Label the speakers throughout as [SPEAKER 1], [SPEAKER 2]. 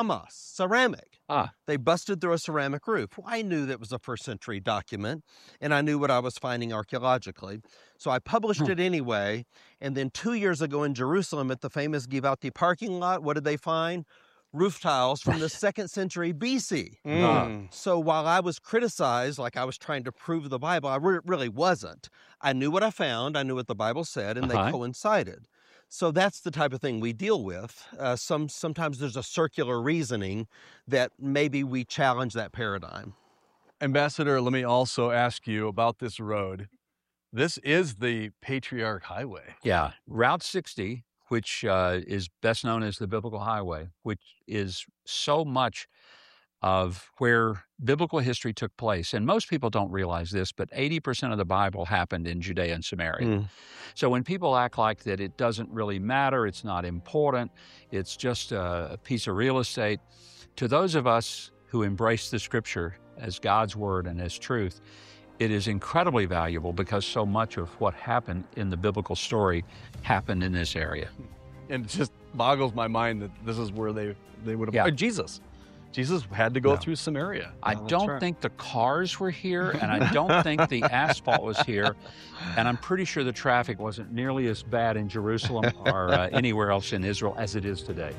[SPEAKER 1] Hamas, ceramic.
[SPEAKER 2] Ah,
[SPEAKER 1] They busted through a ceramic roof. Well, I knew that was a first century document, and I knew what I was finding archaeologically. So I published it anyway. And then 2 years ago in Jerusalem at the famous Givati parking lot, what did they find? Roof tiles from the 2nd century BC. So while I was criticized, like I was trying to prove the Bible, I really wasn't. I knew what I found, I knew what the Bible said, and they coincided. So that's the type of thing we deal with. Sometimes there's a circular reasoning that maybe we challenge that paradigm.
[SPEAKER 3] Ambassador, let me also ask you about this road. This is the Patriarch Highway.
[SPEAKER 2] yeah. Route 60, which is best known as the Biblical Highway, which is so much of where biblical history took place. And most people don't realize this, but 80% of the Bible happened in Judea and Samaria. So when people act like that it doesn't really matter, it's not important, it's just a piece of real estate, to those of us who embrace the Scripture as God's Word and as truth, it is incredibly valuable because so much of what happened in the biblical story happened in this area.
[SPEAKER 3] And it just boggles my mind that this is where they would have Jesus. Jesus had to go through Samaria.
[SPEAKER 2] I don't think the cars were here, and I don't think the asphalt was here, and I'm pretty sure the traffic wasn't nearly as bad in Jerusalem or anywhere else in Israel as it is today.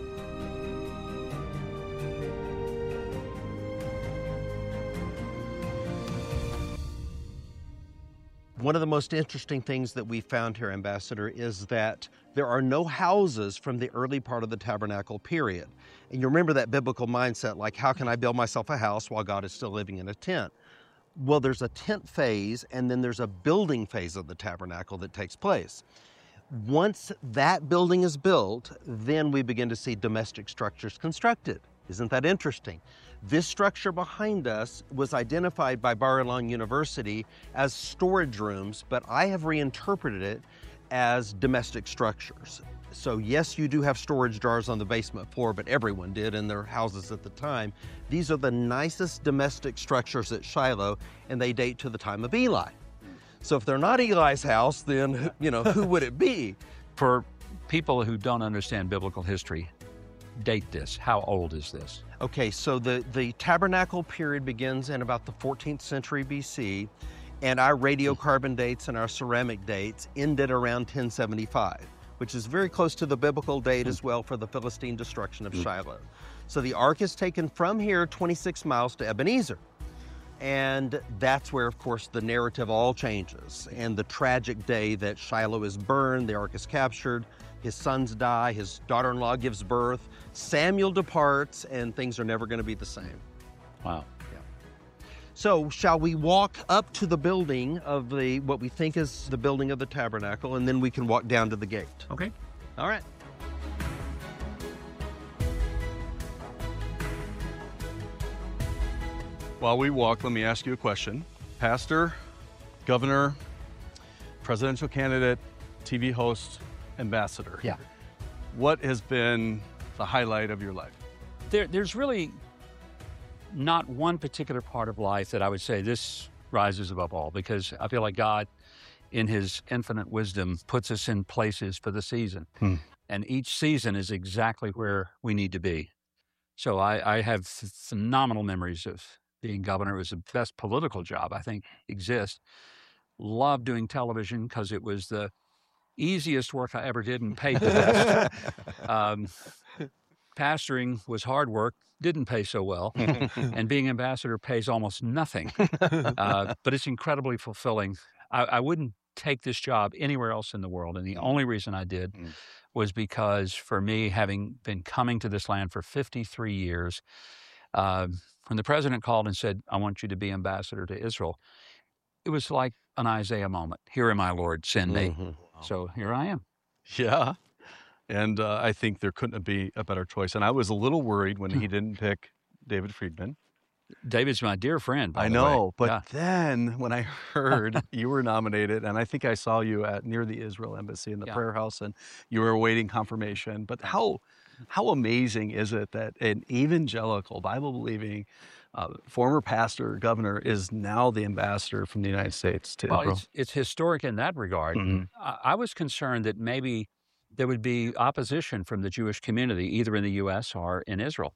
[SPEAKER 1] One of the most interesting things that we found here, Ambassador, is that there are no houses from the early part of the tabernacle period. And you remember that biblical mindset, like, how can I build myself a house while God is still living in a tent? Well, there's a tent phase, and then there's a building phase of the tabernacle that takes place. Once that building is built, then we begin to see domestic structures constructed. Isn't that interesting? This structure behind us was identified by Bar-Ilan University as storage rooms, but I have reinterpreted it as domestic structures. So yes, you do have storage jars on the basement floor, but everyone did in their houses at the time. These are the nicest domestic structures at Shiloh, and they date to the time of Eli. So if they're not Eli's house, then who would it be?
[SPEAKER 2] For people who don't understand biblical history, date this. How old is this?
[SPEAKER 1] Okay, so the tabernacle period begins in about the 14th century BC, and our radiocarbon dates and our ceramic dates ended around 1075, which is very close to the biblical date as well for the Philistine destruction of Shiloh. So the ark is taken from here 26 miles to Ebenezer. And that's where, of course, the narrative all changes. And the tragic day that Shiloh is burned, the ark is captured, his sons die, his daughter-in-law gives birth, Samuel departs, and things are never going to be the same.
[SPEAKER 2] Wow.
[SPEAKER 1] Yeah. So shall we walk up to the building of what we think is the building of the tabernacle, and then we can walk down to the gate?
[SPEAKER 2] Okay.
[SPEAKER 1] All right.
[SPEAKER 3] While we walk, let me ask you a question. Pastor, governor, presidential candidate, TV host, ambassador.
[SPEAKER 2] Yeah.
[SPEAKER 3] What has been the highlight of your life?
[SPEAKER 2] There's really not one particular part of life that I would say this rises above all, because I feel like God, in his infinite wisdom, puts us in places for the season. And each season is exactly where we need to be. So I have phenomenal memories of being governor. It was the best political job I think exists. Loved doing television because it was the easiest work I ever did and paid the best. Pastoring was hard work, didn't pay so well, and being ambassador pays almost nothing. But it's incredibly fulfilling. I wouldn't take this job anywhere else in the world, and the only reason I did was because, for me, having been coming to this land for 53 years, when the president called and said, "I want you to be ambassador to Israel," it was like an Isaiah moment. Here am I, Lord, send me. So here I am.
[SPEAKER 3] Yeah. And I think there couldn't be a better choice. And I was a little worried when he didn't pick David Friedman.
[SPEAKER 2] David's my dear friend, by
[SPEAKER 3] I
[SPEAKER 2] the
[SPEAKER 3] know,
[SPEAKER 2] way.
[SPEAKER 3] but
[SPEAKER 2] Yeah.
[SPEAKER 3] then when I heard you were nominated, and I think I saw you near the Israel embassy in the prayer house, and you were awaiting confirmation. But how amazing is it that an evangelical, Bible-believing, former pastor, governor, is now the ambassador from the United States to Israel?
[SPEAKER 2] It's historic in that regard. I was concerned that maybe there would be opposition from the Jewish community, either in the U.S. or in Israel.